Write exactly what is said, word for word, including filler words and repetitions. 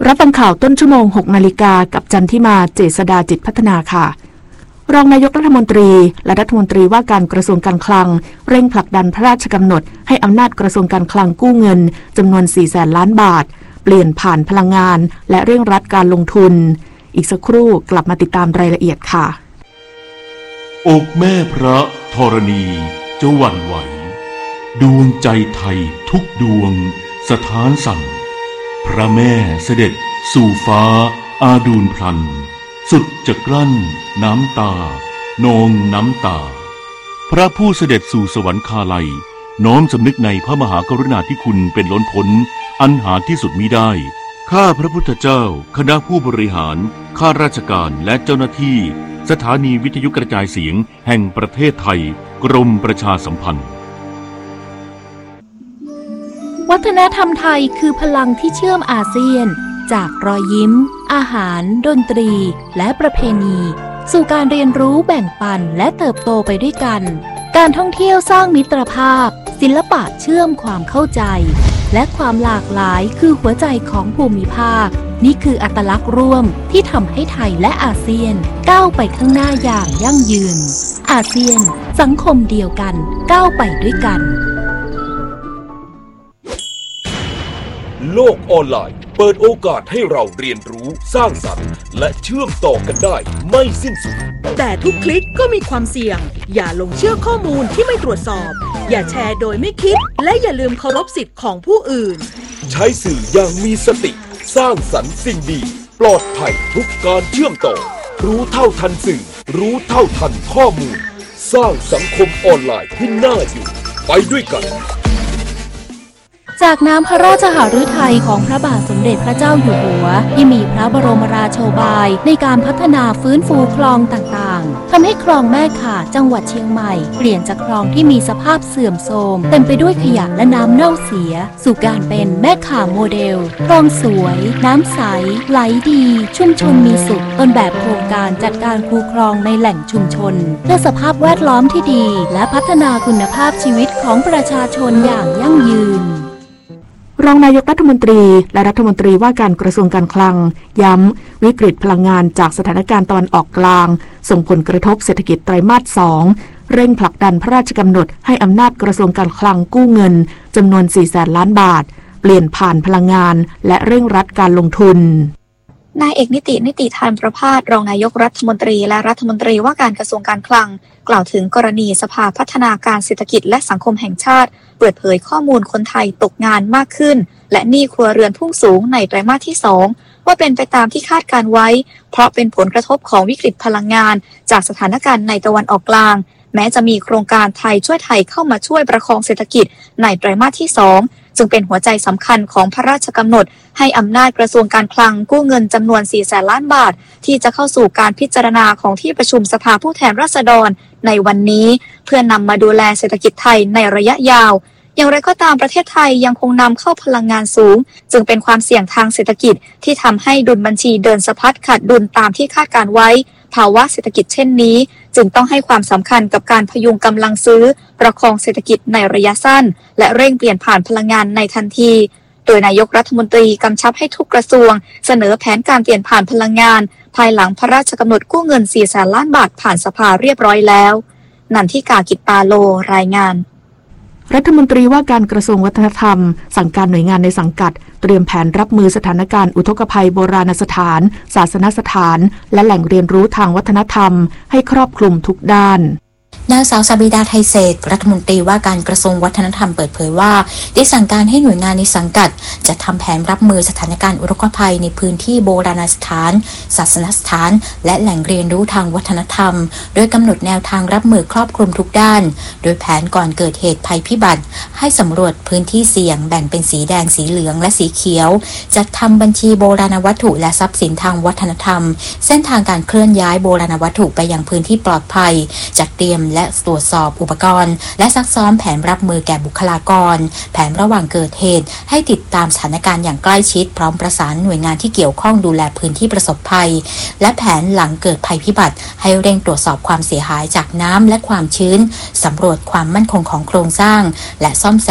รับฟังข่าวต้นชั่วโมงหกนาฬิกากับจันทิมาเจษฎาจิตพัฒนาค่ะรองนายกรัฐมนตรีและรัฐมนตรีว่าการกระทรวงการคลังเร่งผลักดันพระราชกำหนดให้อำนาจกระทรวงการคลังกู้เงินจำนวนสี่แสนล้านบาทเปลี่ยนผ่านพลังงานและเร่งรัดการลงทุนอีกสักครู่กลับมาติดตามรายละเอียดค่ะอกแม่พระธรณีจะหวั่นไหวดวงใจไทยทุกดวงสถานสั่นพระแม่เสด็จสู่ฟ้าอาดูลพลันสุดจะกลั้นน้ำตานองน้ำตาพระผู้เสด็จสู่สวรรคาลัยน้อมสำนึกในพระมหากรุณาธิคุณเป็นล้นพ้นอันหาที่สุดมิได้ข้าพระพุทธเจ้าคณะผู้บริหารข้าราชการและเจ้าหน้าที่สถานีวิทยุกระจายเสียงแห่งประเทศไทยกรมประชาสัมพันธ์วัฒนธรรมไทยคือพลังที่เชื่อมอาเซียนจากรอยยิ้มอาหารดนตรีและประเพณีสู่การเรียนรู้แบ่งปันและเติบโตไปด้วยกันการท่องเที่ยวสร้างมิตรภาพศิลปะเชื่อมความเข้าใจและความหลากหลายคือหัวใจของภูมิภาคนี่คืออัตลักษณ์ร่วมที่ทำให้ไทยและอาเซียนก้าวไปข้างหน้าอย่างยั่งยืนอาเซียนสังคมเดียวกันก้าวไปด้วยกันโลกออนไลน์เปิดโอกาสให้เราเรียนรู้สร้างสรรค์และเชื่อมต่อกันได้ไม่สิ้นสุดแต่ทุกคลิกก็มีความเสี่ยงอย่าลงเชื่อข้อมูลที่ไม่ตรวจสอบอย่าแชร์โดยไม่คิดและอย่าลืมเคารพสิทธิ์ของผู้อื่นใช้สื่ออย่างมีสติสร้างสรรค์สิ่งดีปลอดภัยทุกการเชื่อมต่อรู้เท่าทันสื่อรู้เท่าทันข้อมูลสร้างสังคมออนไลน์ที่น่าอยู่ไปด้วยกันจากน้ำพระราชหฤทัยของพระบาทสมเด็จพระเจ้าอยู่หัวที่มีพระบรมราโชบายในการพัฒนาฟื้นฟูคลองต่างๆทำให้คลองแม่ข่าจังหวัดเชียงใหม่เปลี่ยนจากคลองที่มีสภาพเสื่อมโทรมเต็มไปด้วยขยะและน้ำเน่าเสียสู่การเป็นแม่ข่าโมเดลคลองสวยน้ำใสไหลดีชุมชนมีสุขต้นแบบโครงการจัดการคูคลองในแหล่งชุมชนเพื่อสภาพแวดล้อมที่ดีและพัฒนาคุณภาพชีวิตของประชาชนอย่างยั่งยืนรองนายกรัฐมนตรีและรัฐมนตรีว่าการกระทรวงการคลังย้ำวิกฤตพลังงานจากสถานการณ์ตะวันออกกลางส่งผลกระทบเศรษฐกิจไตรมาสสองเร่งผลักดันพระราชกำหนดให้อำนาจกระทรวงการคลังกู้เงินจำนวนสี่แสนล้านบาทเปลี่ยนผ่านพลังงานและเร่งรัดการลงทุนนายเอกนิตินิติธานประภาสรองนายกรัฐมนตรีและรัฐมนตรีว่าการกระทรวงการคลังกล่าวถึงกรณีสภาพัฒนาการเศรษฐกิจและสังคมแห่งชาติเปิดเผยข้อมูลคนไทยตกงานมากขึ้นและหนี้ครัวเรือนพุ่งสูงในไตรมาสที่สองว่าเป็นไปตามที่คาดการไว้เพราะเป็นผลกระทบของวิกฤตพลังงานจากสถานการณ์ในตะวันออกกลางแม้จะมีโครงการไทยช่วยไทยเข้ามาช่วยประคองเศรษฐกิจในไตรมาสที่สองจึงเป็นหัวใจสำคัญของพระราชกำหนดให้อำนาจกระทรวงการคลังกู้เงินจำนวนสี่แสนล้านบาทที่จะเข้าสู่การพิจารณาของที่ประชุมสภาผู้แทนราษฎรในวันนี้เพื่อนำมาดูแลเศรษฐกิจไทยในระยะยาวอย่างไรก็ตามประเทศไทยยังคงนำเข้าพลังงานสูงจึงเป็นความเสี่ยงทางเศรษฐกิจที่ทำให้ดุลบัญชีเดินสะพัดขาดดุลตามที่คาดการไว้ภาวะเศรษฐกิจเช่นนี้จึงต้องให้ความสำคัญกับการพยุงกำลังซื้อประคองเศรษฐกิจในระยะสั้นและเร่งเปลี่ยนผ่านพลังงานในทันทีโดยนายกรัฐมนตรีกำชับให้ทุกกระทรวงเสนอแผนการเปลี่ยนผ่านพลังงานภายหลังพระราชกำหนดกู้เงินสี่แสนล้านบาทผ่านสภาเรียบร้อยแล้วนันทิกากิจปาโลรายงานรัฐมนตรีว่าการกระทรวงวัฒนธรรมสั่งการหน่วยงานในสังกัดเตรียมแผนรับมือสถานการณ์อุทกภัยโบราณสถานศาสนสถานและแหล่งเรียนรู้ทางวัฒนธรรมให้ครอบคลุมทุกด้านนางสาวซาบิดาไทยเศษรัฐมนตรีว่าการกระทรวงวัฒนธรรมเปิดเผยว่าได้สั่งการให้หน่วยงานในสังกัดจัดทำแผนรับมือสถานการณ์อุทกภัยในพื้นที่โบราณสถานศาสนสถานและแหล่งเรียนรู้ทางวัฒนธรรมโดยกำหนดแนวทางรับมือครอบคลุมทุกด้านโดยแผนก่อนเกิดเหตุภัยพิบัติให้สำรวจพื้นที่เสี่ยงแบ่งเป็นสีแดงสีเหลืองและสีเขียวจัดทำบัญชีโบราณวัตถุและทรัพย์สินทางวัฒนธรรมเส้นทางการเคลื่อนย้ายโบราณวัตถุไปยังพื้นที่ปลอดภัยจัดเตรียมและตรวจสอบอุปกรณ์และซักซ้อมแผนรับมือแก่บุคลากรแผนระหว่างเกิดเหตุให้ติดตามสถานการณ์อย่างใกล้ชิดพร้อมประสานหน่วยงานที่เกี่ยวข้องดูแลพื้นที่ประสบภัยและแผนหลังเกิดภัยพิบัติให้เร่งตรวจสอบความเสียหายจากน้ำและความชื้นสำรวจความมั่นคงของโครงสร้างและซ่อมแซ